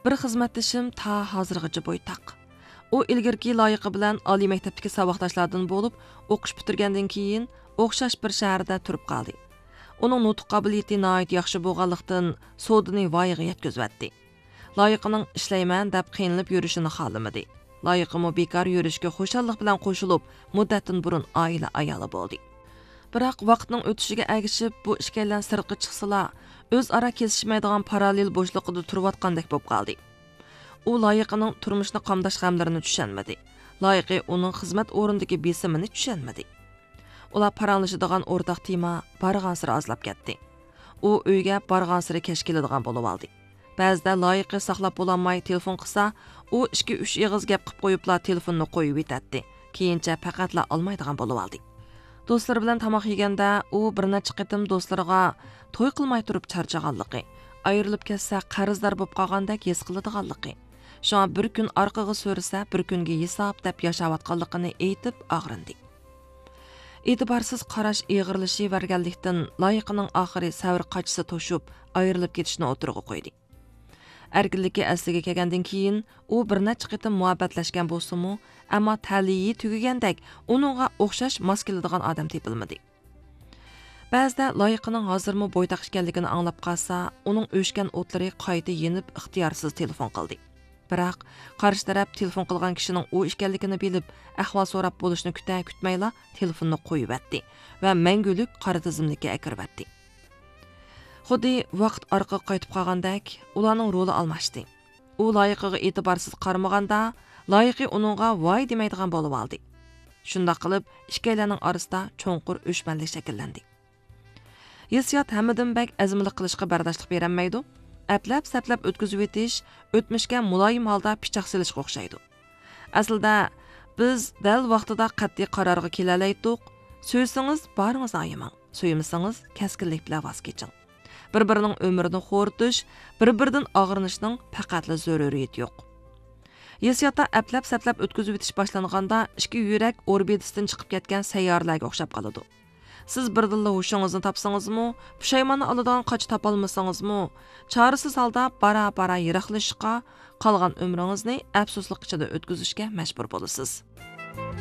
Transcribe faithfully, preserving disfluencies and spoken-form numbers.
Bir xizmatdashim ta hozirgacha bo'ytaq. U ilgirki loyiqi bilan oliy maktabdagi saboqdoshlardan bo'lib, o'qish bitirgandan keyin o'xshash bir shaharda turib qoldi. Uning nutq qobiliyati nihoyat yaxshi bo'lganlikdan sodini voyaga yetkazibdi. Loyiqining ishlayman deb qiynalib yurishini xohlamadi. Loyiqimi bekor yurishga xushallik bilan qo'shilib, muddatdan burun oila ayoli bo'ldi. Biroq vaqtning o'tishiga agishib, bu ishkaylan sirqi chiqsalar, o'zaro kesishmaydigan parallel bo'shliqida turayotgandek bo'lib qoldi. U loyiqining turmushni qamdash g'amlarini tushunmadi. Loyiqi uning xizmat o'rnidagi besimini tushunmadi. Ular paranglashadigan o'rtaq tema bargan sira azlab ketdi. U uyga bargan sira kesh keladigan bo'lib oldi. Ba'zida loyiqi saqlab bo'lolmay telefon qilsa, u ikki uch ig'iz gap qilib qo'yiblar telefonni qo'yib yetadi. Keyincha faqatla olmaydigan bo'lib oldi. Do'stlari bilan tamoq yeganda u bir necha qitim do'stlariga to'y qilmay turib charchaganligi, ayrilib ketsa qarzdor bo'lib qolgandek his qiladiganligi. Shunga bir kun orqaga so'rasa, bir kunga hisob deb yashayotganligini aytib og'rindi. E'tiborsiz qarash ig'irlashib verganlikdan loyiqining oxiri savr qochisi to'shib, ayrilib ketishni o'tirg'i qo'ydi. Erkinlikka asliga kelgandan keyin u bir necha qitim muhabbatlashgan bo'lsa-mu, ammo ta'liyi tugagandek uningga o'xshash mos keladigan odam topilmadi. Ba'zida loyiqining hozirmi bo'ytaq ekanligini anglab qolsa, uning o'shgan o'tlari qayta yenib ixtiyorsiz telefon qildi. Biroq qarshi taraf telefon qilgan kishining u ekanligini bilib, ahvol so'rab bo'lishni kuta kutmayla telefonni qo'yib atdi va mangulik qora tizimlikka akirbatdi. Xuddi vaqt orqaga qaytib qolgandek, ularning roli almashdi. U loyiqiga e'tiborsiz qaramaganda, loyiqi uningga voy demaydigan bo'lib oldi. Shunda qilib, ikkalarning orasida cho'nqur o'shmanlik shakllandi. Hissiyot hammadan bak azmlik qilishga bardoshlik berolmaydi. Aplab saplab o'tkazib o'tish, o'tmishga muloyim holda pichoq silishga o'xshaydi. Aslida biz dal vaqtida qat'iy qarorga kelalaydik. So'ysangiz boringiz ayamang, so'ymasangiz kaskinlik bilan voz keching. Bir-birining umrini xo'ritish, bir-biridan og'rinishning faqatla zaruriyati yo'q. Hissiyotda aplab saplab o'tkazib o'tish boshlanganda ikki yurak orbitasidan chiqib ketgan sayyorlarga o'xshab qoladi. Siz birdilla hushingizni topsangizmi, pushaymonni oladigan qoch topolmasangizmi, chorasiz holda bara-bara yiroqlashishga, qolgan umringizni afsuslik ichida o'tkazishga majbur bo'lasiz.